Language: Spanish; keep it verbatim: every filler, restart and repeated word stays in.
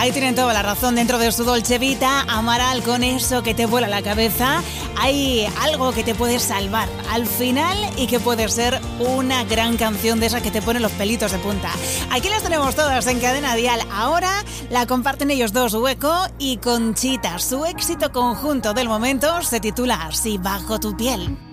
Ahí tienen toda la razón. Dentro de su Dolce Vita, Amaral, con eso que te vuela la cabeza, hay algo que te puede salvar al final y que puede ser una gran canción de esa que te pone los pelitos de punta. Aquí las tenemos todas en Cadena Dial. Ahora la comparten ellos dos, Hueco y Conchita. Su éxito conjunto del momento se titula Así bajo tu piel.